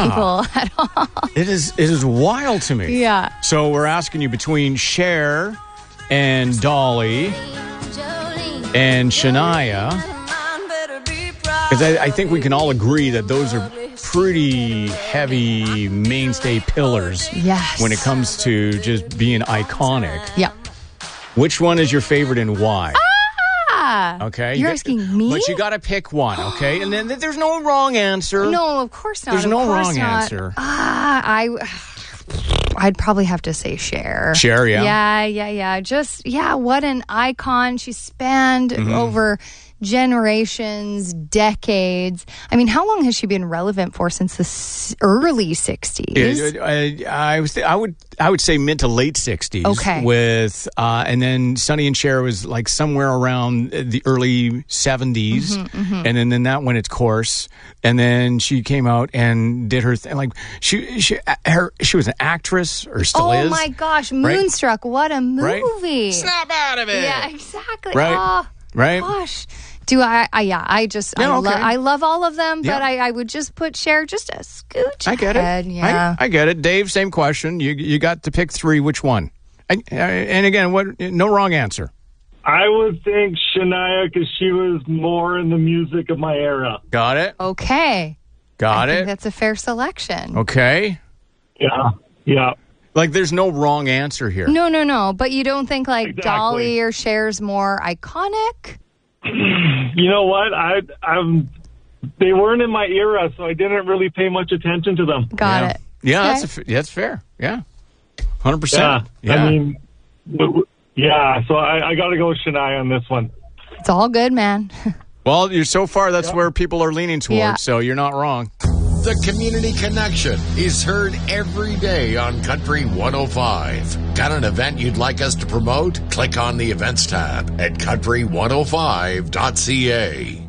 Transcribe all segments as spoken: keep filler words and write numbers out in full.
yeah. people at all. It is, it is wild to me. Yeah. So we're asking you between Cher and Dolly and Shania. Because I, I think we can all agree that those are pretty heavy mainstay pillars Yes. when it comes to just being iconic. Yeah. Which one is your favorite and why? Ah, Okay. You're You- asking me? But you got to pick one, okay? And then there's no wrong answer. No, of course not. There's of no course wrong not. answer. Ah, I, I'd probably have to say Cher. Cher, yeah. Yeah, yeah, yeah. Just, yeah, what an icon. She spanned Mm-hmm. over generations, decades. I mean, how long has she been relevant for? Since the s- early sixties? I, I was th- I would I would say mid to late sixties. Okay. With uh, and then Sonny and Cher was like somewhere around the early seventies, Mm-hmm, mm-hmm. and then, then that went its course. And then she came out and did her thing. Like she she her she was an actress or still Oh is. my gosh, Moonstruck, what a Right? movie. Snap out of it. Yeah, exactly. Right. Oh, Right. gosh. Do I, I yeah, I just, I, Yeah, lo- okay. I love all of them, Yeah. but I, I would just put Cher just a scooch I get ahead. it. Yeah. I, I get it. Dave, same question. You you got to pick three. Which one? I, I, and again, what? No wrong answer. I would think Shania because she was more in the music of my era. Got it. Okay. Got I it. think that's a fair selection. Okay. Yeah, yeah. Like, there's no wrong answer here. No, no, no. But you don't think like Exactly. Dolly or Cher's more iconic? You know what? I, I'm. They weren't in my era, so I didn't really pay much attention to them. Got yeah. it. Yeah, Okay. that's a, f- that's fair. Yeah, hundred Yeah, percent. Yeah, I mean, w- w- yeah. So I, I got to go with Shania on this one. It's all good, man. well, you're so far. That's where people are leaning towards. Yeah. So you're not wrong. The Community Connection is heard every day on Country one oh five. Got an event you'd like us to promote? Click on the events tab at country one oh five dot c a.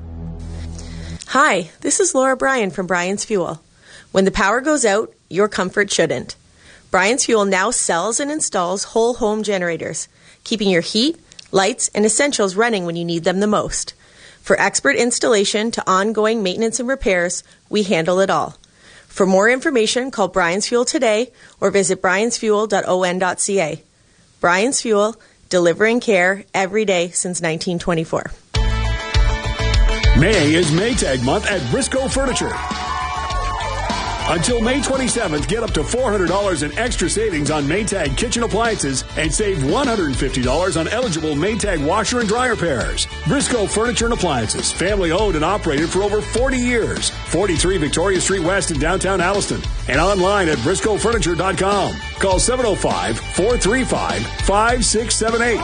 Hi, this is Laura Bryan from Bryan's Fuel. When the power goes out, your comfort shouldn't. Bryan's Fuel now sells and installs whole home generators, keeping your heat, lights, and essentials running when you need them the most. For expert installation to ongoing maintenance and repairs, we handle it all. For more information, call Bryan's Fuel today or visit bryans fuel dot o n dot c a. Bryan's Fuel, delivering care every day since nineteen twenty-four. May is Maytag month at Briscoe Furniture. Until May twenty-seventh, get up to four hundred dollars in extra savings on Maytag kitchen appliances and save one hundred fifty dollars on eligible Maytag washer and dryer pairs. Briscoe Furniture and Appliances, family owned and operated for over forty years. forty-three Victoria Street West in downtown Alliston and online at briscoe furniture dot com. Call seven oh five, four three five, five six seven eight.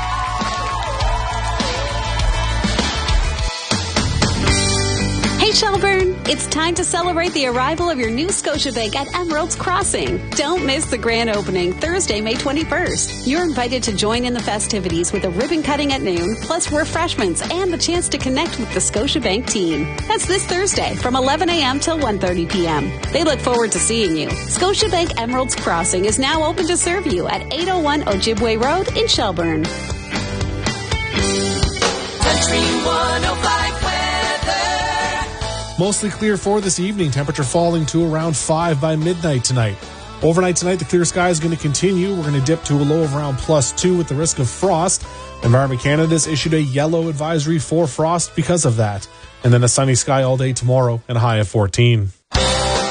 Hey Shelburne, it's time to celebrate the arrival of your new Scotiabank at Emerald's Crossing. Don't miss the grand opening Thursday, May twenty-first. You're invited to join in the festivities with a ribbon cutting at noon, plus refreshments and the chance to connect with the Scotiabank team. That's this Thursday from eleven a.m. till one thirty p.m. They look forward to seeing you. Scotiabank Emerald's Crossing is now open to serve you at eight oh one Ojibwe Road in Shelburne. Country one oh five weather. Mostly clear for this evening. Temperature falling to around five by midnight tonight. Overnight tonight, the clear sky is going to continue. We're going to dip to a low of around plus two with the risk of frost. Environment Canada has issued a yellow advisory for frost because of that. And then a sunny sky all day tomorrow and a high of fourteen.